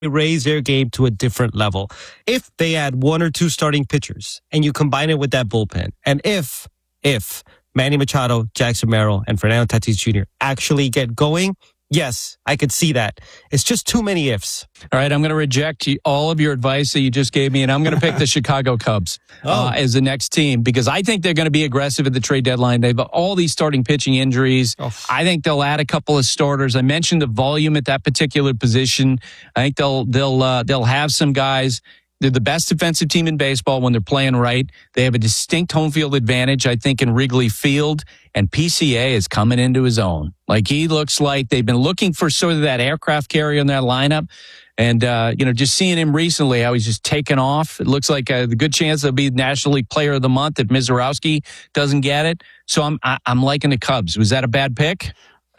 raise their game to a different level. If they add one or two starting pitchers and you combine it with that bullpen, and if Manny Machado, Jackson Merrill, and Fernando Tatis Jr. actually get going, yes, I could see that. It's just too many ifs. All right, I'm going to reject all of your advice that you just gave me, and I'm going to pick the Chicago Cubs as the next team because I think they're going to be aggressive at the trade deadline. They've all these starting pitching injuries. I think they'll add a couple of starters. I mentioned the volume at that particular position. I think they'll have some guys. They're the best defensive team in baseball when they're playing right. They have a distinct home field advantage, I think, in Wrigley Field. And PCA is coming into his own. Like, he looks like they've been looking for sort of that aircraft carrier in that lineup. And, just seeing him recently, how he's just taken off. It looks like a good chance he'll be National League Player of the Month if Mizorowski doesn't get it. So I'm liking the Cubs. Was that a bad pick?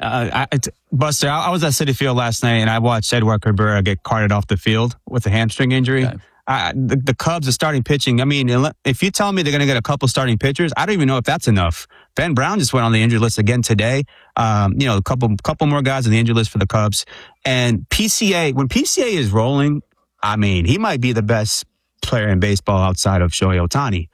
Buster, I was at Citi Field last night, and I watched Edward Cabrera get carted off the field with a hamstring injury. Okay. The Cubs are starting pitching. I mean, if you tell me they're going to get a couple starting pitchers, I don't even know if that's enough. Ben Brown just went on the injury list again today. A couple more guys on the injury list for the Cubs. And PCA, when PCA is rolling, I mean, he might be the best player in baseball outside of Shohei Ohtani.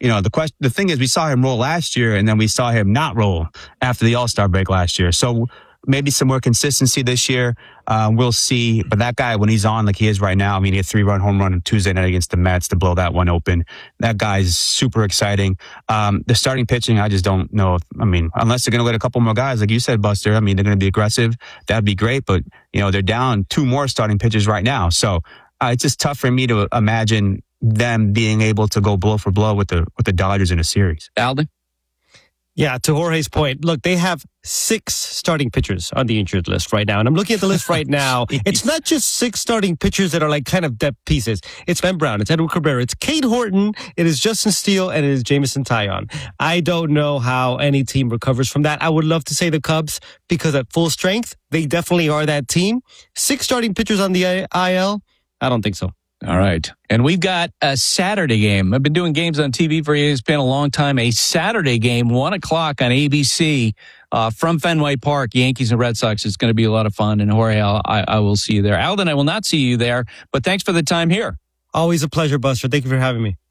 The thing is, we saw him roll last year, and then we saw him not roll after the All-Star break last year. So maybe some more consistency this year. We'll see. But that guy, when he's on like he is right now, I mean, he had a 3-run home run on Tuesday night against the Mets to blow that one open. That guy is super exciting. The starting pitching, I just don't know. Unless they're going to let a couple more guys, like you said, Buster, they're going to be aggressive. That'd be great. But, they're down 2 more starting pitchers right now. So it's just tough for me to imagine them being able to go blow for blow with the Dodgers in a series. Alden? Yeah, to Jorge's point, look, they have 6 starting pitchers on the injured list right now. And I'm looking at the list right now. It's not just 6 starting pitchers that are like kind of depth pieces. It's Ben Brown, it's Edward Cabrera, it's Cade Horton, it is Justin Steele, and it is Jameson Taillon. I don't know how any team recovers from that. I would love to say the Cubs because at full strength, they definitely are that team. 6 starting pitchers on the IL? I don't think so. All right. And we've got a Saturday game. I've been doing games on TV for ESPN a long time. A Saturday game, 1 o'clock on ABC from Fenway Park, Yankees and Red Sox. It's going to be a lot of fun. And Jorge, I will see you there. Alden, I will not see you there, but thanks for the time here. Always a pleasure, Buster. Thank you for having me.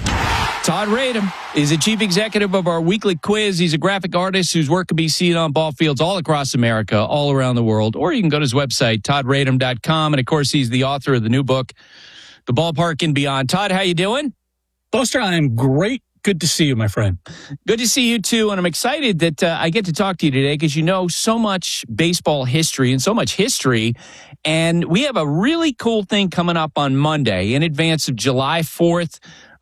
Todd Radom is the chief executive of our weekly quiz. He's a graphic artist whose work can be seen on ball fields all across America, all around the world. Or you can go to his website, toddradom.com. And, of course, he's the author of the new book, The Ballpark and Beyond. Todd, how you doing? Buster, I am great. Good to see you, my friend. Good to see you, too. And I'm excited that I get to talk to you today because you know so much baseball history and so much history. And we have a really cool thing coming up on Monday in advance of July 4th,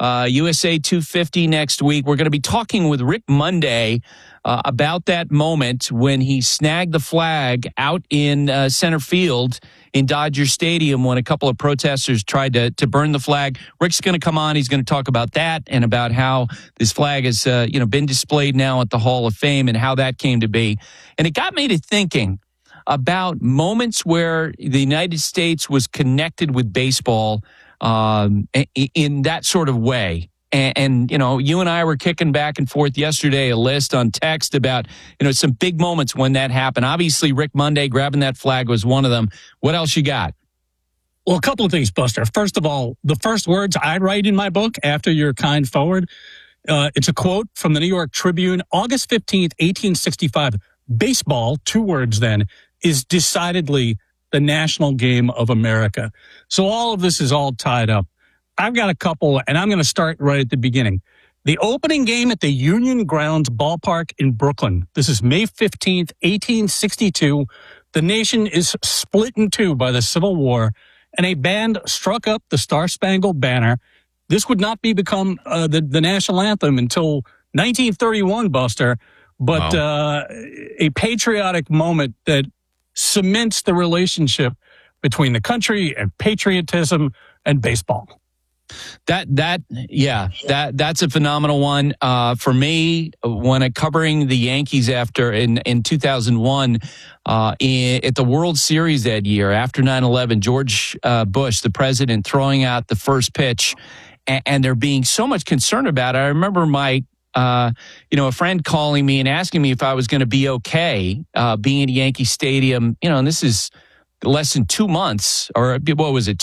USA 250 next week. We're going to be talking with Rick Monday about that moment when he snagged the flag out in center field in Dodger Stadium when a couple of protesters tried to burn the flag. Rick's going to come on. He's going to talk about that and about how this flag has been displayed now at the Hall of Fame and how that came to be. And it got me to thinking about moments where the United States was connected with baseball in that sort of way. And, you and I were kicking back and forth yesterday a list on text about, some big moments when that happened. Obviously, Rick Monday grabbing that flag was one of them. What else you got? Well, a couple of things, Buster. First of all, the first words I write in my book after your kind forward, it's a quote from the New York Tribune, August 15th, 1865. Baseball, 2 words then, is decidedly the national game of America. So all of this is all tied up. I've got a couple, and I'm going to start right at the beginning. The opening game at the Union Grounds Ballpark in Brooklyn. This is May 15th, 1862. The nation is split in 2 by the Civil War, and a band struck up the Star-Spangled Banner. This would not become the national anthem until 1931, Buster, but wow. A patriotic moment that cements the relationship between the country and patriotism and baseball. That's a phenomenal one. For me, when covering the Yankees in 2001, at the World Series that year, after 9/11, George Bush, the president, throwing out the first pitch, and there being so much concern about it. I remember a friend calling me and asking me if I was going to be okay being at Yankee Stadium, and this is less than 2 months, or what was it,